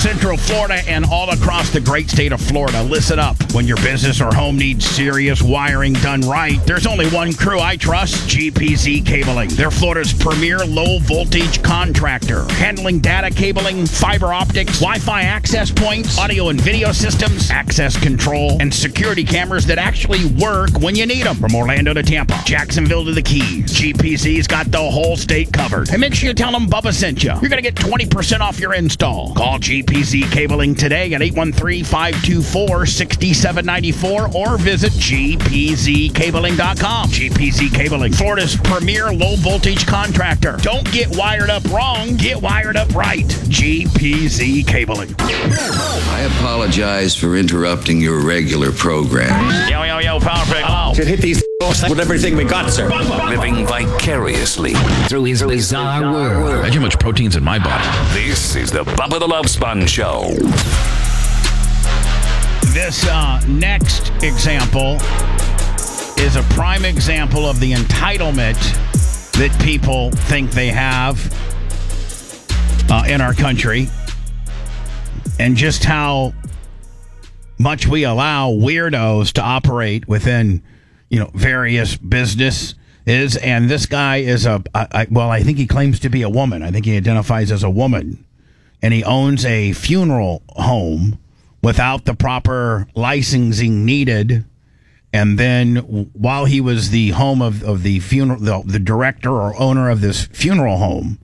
Central Florida and all across the great state of Florida. Listen up. When your business or home needs serious wiring done right, there's only one crew I trust, GPZ Cabling. They're Florida's premier low-voltage contractor, handling data cabling, fiber optics, Wi-Fi access points, audio and video systems, access control, and security cameras that actually work when you need them. From Orlando to Tampa, Jacksonville to the Keys, GPZ's got the whole state covered. And make sure you tell them Bubba sent you. You're going to get 20% off your install. Call GPZ Cabling today at 813-524-6794 or visit gpzcabling.com. GPZ Cabling, Florida's premier low-voltage contractor. Don't get wired up wrong. Get wired up right. GPZ Cabling. I apologize for interrupting your regular program. Yo, Powerful. Hello. Should hit these with everything we got, sir. Living vicariously through his bizarre world. Imagine how much protein's in my body. This is the Bubba the Love Sponge Show. This next example is a prime example of the entitlement that people think they have in our country, and just how much we allow weirdos to operate within, various businesses. And this guy is I think he claims to be a woman. I think he identifies as a woman, and he owns a funeral home without the proper licensing needed. And then while he was the home of the funeral, the director or owner of this funeral home,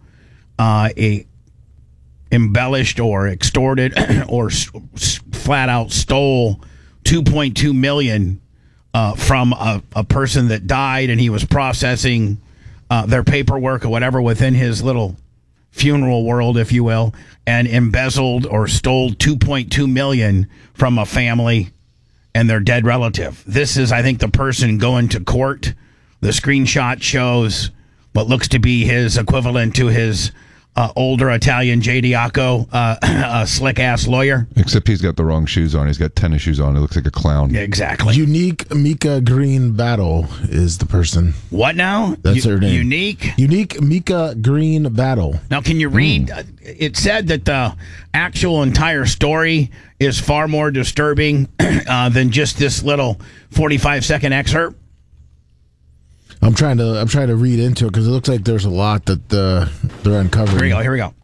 embellished or extorted or flat out stole $2.2 million from a person that died, and he was processing their paperwork or whatever within his little funeral world, if you will, and embezzled or stole $2.2 million from a family and their dead relative. This is, I think, the person going to court. The screenshot shows what looks to be his equivalent to his older Italian J. Diaco, a slick-ass lawyer. Except he's got the wrong shoes on. He's got tennis shoes on. He looks like a clown. Exactly. Unique Mika Green Battle is the person. What now? That's her name. Unique Mika Green Battle. Now, can you read? It said that the actual entire story is far more disturbing than just this little 45-second excerpt. I'm trying to read into it because it looks like there's a lot that they're uncovering. Here we go.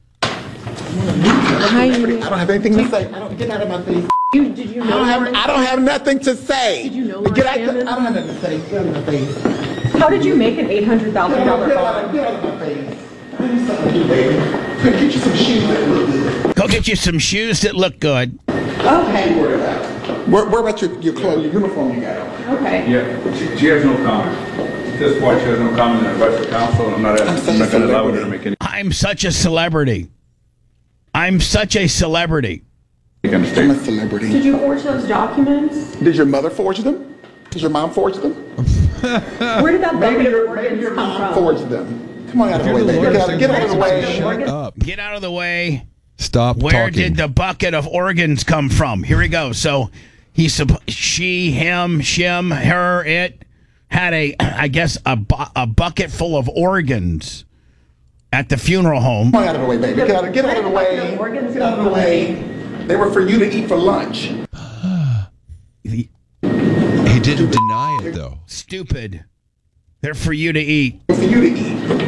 I don't have anything to say. Get out of my face. Did you know? I don't have nothing to say. Did you know? I don't have nothing to say. Get out of my face. How did you make an $800,000 bond? Get out of my face. I need something to do, baby. Get you some shoes that look good. Go get you some shoes that look good. Okay. Where about your clothes, your uniform you got on? Okay. Yeah, she has no comment. At this point, she has no comment on the advice of counsel, and I'm not going to allow her to make any. I'm such a celebrity. I'm such a celebrity. I'm a celebrity. Did you forge those documents? Did your mother forge them? Did your mom forge them? Where did that bucket of organs your come mom from? forged them. Come on out of the way, baby. Get out of the way. Shut up. Get out of the way. Stop Where talking. did the bucket of organs come from? Here we go. So she, him, shim, her, it had a bucket full of organs at the funeral home. Come on out of the way, baby. Get out of the way. Get out of the way. They were for you to eat for lunch. He didn't deny it, though. Stupid. They're for you to eat. For you to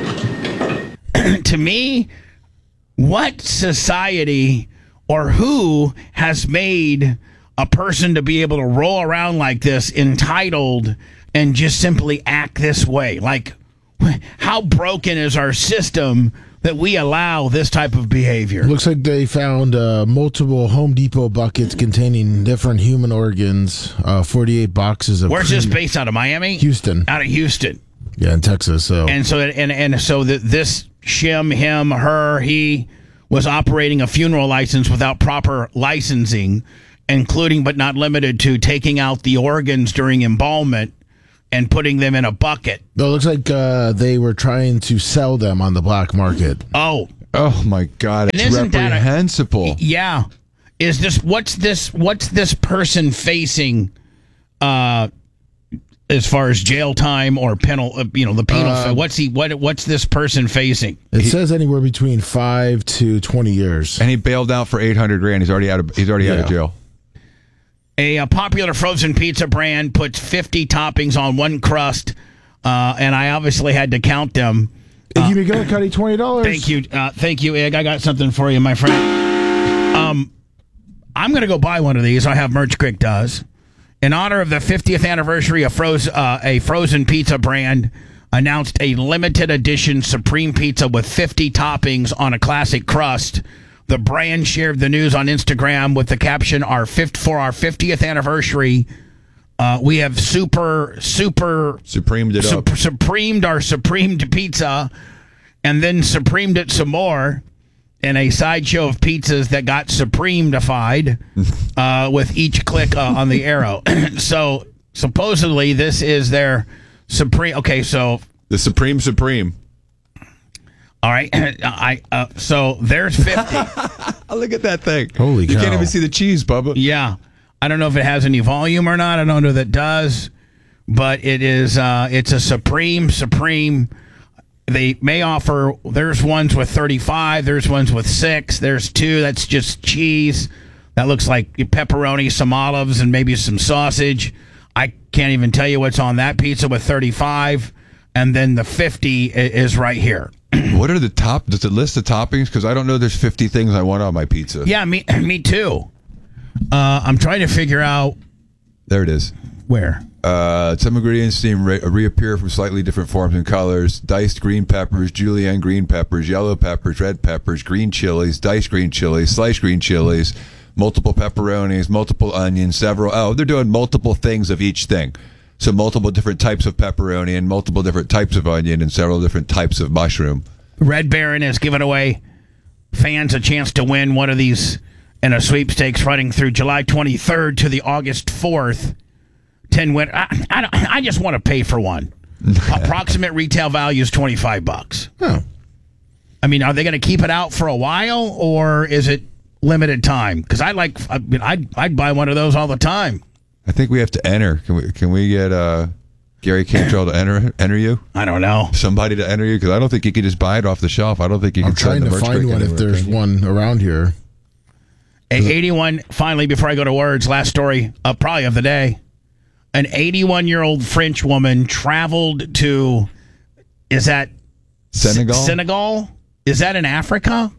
eat. To me, what society or who has made a person to be able to roll around like this, entitled, and just simply act this way? Like, how broken is our system that we allow this type of behavior? Looks like they found multiple Home Depot buckets containing different human organs, 48 boxes of... Where's this based out of? Miami? Houston. Out of Houston. Yeah, in Texas. So this shim, him, her, he was operating a funeral license without proper licensing, including but not limited to taking out the organs during embalmment and putting them in a bucket. It looks like they were trying to sell them on the black market. Oh my God! It's isn't that reprehensible. Yeah. What's this person facing as far as jail time or penal, the penal. What's this person facing? It says anywhere between 5 to 20 years. And he bailed out for $800,000. He's already out of jail. A popular frozen pizza brand puts 50 toppings on one crust, and I obviously had to count them. Iggy McGillicuddy, $20. Thank you, Ig. I got something for you, my friend. I'm going to go buy one of these. I have Merch Creek does. In honor of the 50th anniversary of a frozen pizza brand announced a limited edition Supreme Pizza with 50 toppings on a classic crust. The brand shared the news on Instagram with the caption, for our 50th anniversary, we have Supremed it up. Supremed our Supremed pizza, and then Supremed it some more in a sideshow of pizzas that got Supremedified with each click on the arrow. So supposedly this is their Supreme. Okay, so the Supreme. All right, so there's 50. Look at that thing. Holy cow. You can't even see the cheese, Bubba. Yeah. I don't know if it has any volume or not. I don't know that it does. But it is, it's a Supreme. They may offer, there's ones with 35. There's ones with 6. There's 2. That's just cheese. That looks like pepperoni, some olives, and maybe some sausage. I can't even tell you what's on that pizza with 35. And then the 50 is right here. What are the top? Does it list the toppings? Because I don't know there's 50 things I want on my pizza. Yeah, me too. I'm trying to figure out. There it is. Where? Some ingredients seem reappear from slightly different forms and colors. Diced green peppers, julienne green peppers, yellow peppers, red peppers, green chilies, diced green chilies, sliced green chilies, multiple pepperonis, multiple onions, several. Oh, they're doing multiple things of each thing. So multiple different types of pepperoni and multiple different types of onion and several different types of mushroom. Red Baron is giving away fans a chance to win one of these in a sweepstakes running through July 23rd to the August 4th. 10 win. I just want to pay for one. Approximate retail value is $25. Oh. I mean, are they going to keep it out for a while, or is it limited time? Because I'd buy one of those all the time. I think we have to enter. Can we get Gary Cantrell to enter you? I don't know. Somebody to enter you? Because I don't think you can just buy it off the shelf. I don't think you can. I'm trying to find one if there's one around here. 81, finally, before I go to words, last story, probably of the day. An 81-year-old French woman traveled to, is that Senegal? Senegal? Is that in Africa?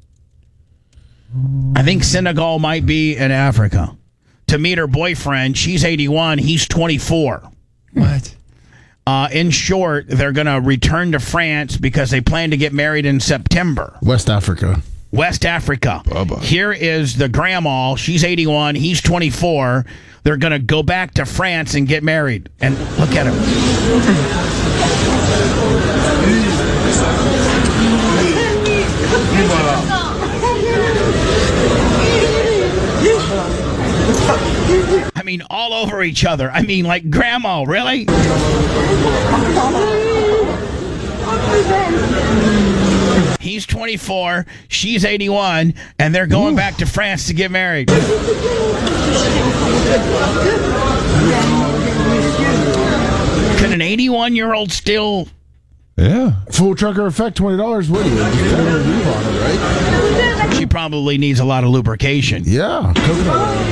I think Senegal might be in Africa. To meet her boyfriend. She's 81. He's 24. What? In short, they're going to return to France because they plan to get married in September. West Africa. Bubba. Here is the grandma. She's 81. He's 24. They're going to go back to France and get married. And look at him. I mean, all over each other. I mean, like, grandma, really? He's 24, she's 81, and they're going back to France to get married. Could an 81-year-old still... Yeah. Full trucker effect, $20. What do you just put a review on it, right? She probably needs a lot of lubrication. Yeah. Coconut oil.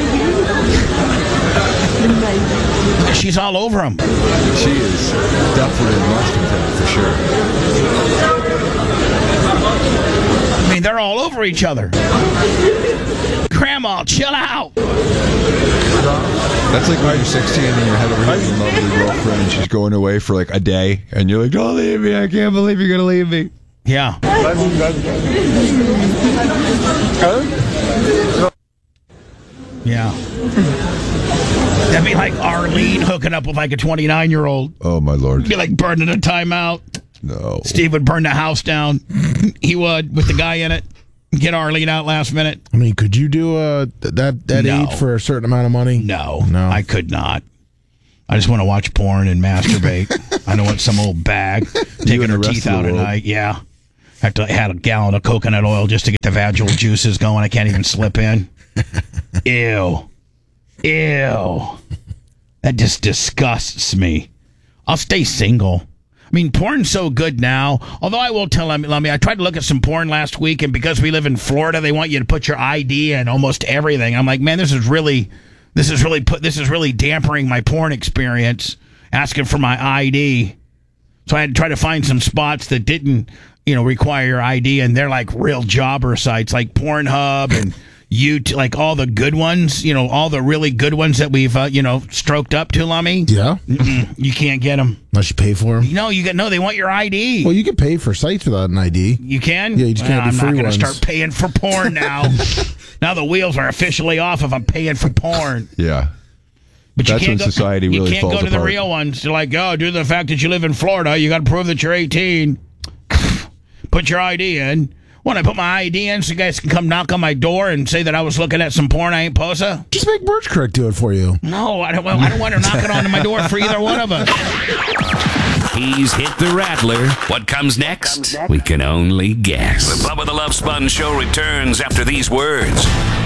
She's all over him. She is definitely in Washington for sure. I mean, they're all over each other. Grandma, chill out. That's like when you're 16 and you have a really lovely girlfriend and she's going away for like a day and you're like, don't leave me, I can't believe you're going to leave me. Yeah. Yeah. That'd be like Arlene hooking up with like a 29-year-old. Oh, my Lord. It'd be like burning a timeout. No. Steve would burn the house down. He would, with the guy in it. Get Arlene out last minute. I mean, could you do that No. age for a certain amount of money? No, I could not. I just want to watch porn and masturbate. I don't want some old bag taking her teeth out at night. Yeah. Have to had a gallon of coconut oil just to get the vaginal juices going. I can't even slip in. Ew. That just disgusts me. I'll stay single. I mean, porn's so good now. Although I will tell Lummy, I tried to look at some porn last week, and because we live in Florida, they want you to put your ID in almost everything. I'm like, man, this is really dampering my porn experience, asking for my ID. So I had to try to find some spots that didn't, require your ID, and they're like real jobber sites, like Pornhub and like all the good ones, all the really good ones that we've, stroked up to, Lummy. Yeah. You can't get them. Unless you pay for them. No, they want your ID. Well, you can pay for sites without an ID. You can? Yeah, you just can't do free I'm not ones. going to start paying for porn now. Now the wheels are officially off if I'm paying for porn. Yeah. But That's when society really falls apart. You can't go to the real ones. They're like, due to the fact that you live in Florida, you got to prove that you're 18. Put your ID in. When I put my ID in so you guys can come knock on my door and say that I was looking at some porn I ain't posa? Just make Birch Correct do it for you. No, I don't want her knocking on my door for either one of us. He's hit the rattler. What comes next? We can only guess. The Bubba the Love Sponge Show returns after these words.